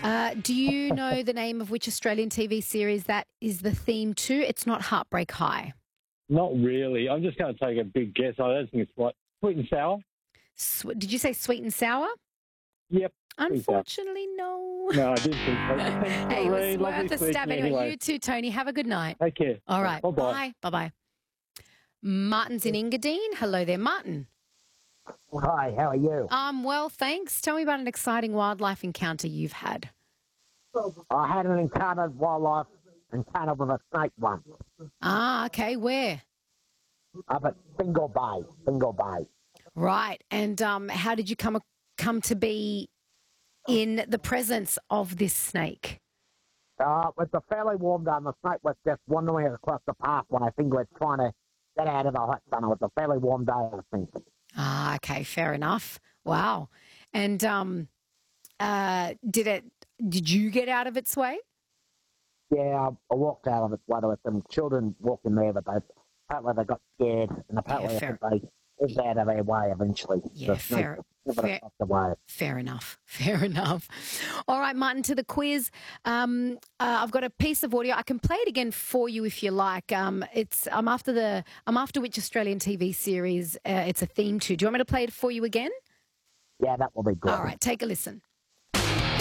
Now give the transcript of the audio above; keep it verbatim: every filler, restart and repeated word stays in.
Uh, do you know the name of which Australian T V series that is the theme to? It's not Heartbreak High. Not really. I'm just going to take a big guess. I don't think it's what sweet and sour. Sw- did you say Sweet and Sour? Yep. Sweet and sour. Unfortunately, no. No, I didn't think so. Thanks, Hey, it Lorraine. was Lovely worth a speaking stab anyway. anyway. You too, Tony. Have a good night. Take care. All right. Bye-bye. Bye. Bye-bye. Martin's in Engadine. Hello there, Martin. Hi, how are you? Um, well, thanks. Tell me about an exciting wildlife encounter you've had. I had an encounter, wildlife encounter with a snake once Ah, okay. Where? up at Bingle Bay, Bingle Bay. Right. And um, how did you come come to be in the presence of this snake? Uh, it was a fairly warm day and the snake was just wandering across the pathway. I think it was trying to get out of the hot sun. It was a fairly warm day, I think. Ah, okay. Fair enough. Wow. And um, uh, did it? Did you get out of its way? Yeah, I, I walked out of its way. There were some children walking there, but they apparently they got scared, and apparently Yeah, I fair. think they moved out of their way eventually. Yeah, The snake fair- was never fair- across the way. Fair enough. Fair enough. All right, Martin, to the quiz. Um, uh, I've got a piece of audio. I can play it again for you if you like. Um, it's I'm after the I'm after which Australian T V series uh, it's a theme to. Do you want me to play it for you again? Yeah, that will be good. All right, take a listen.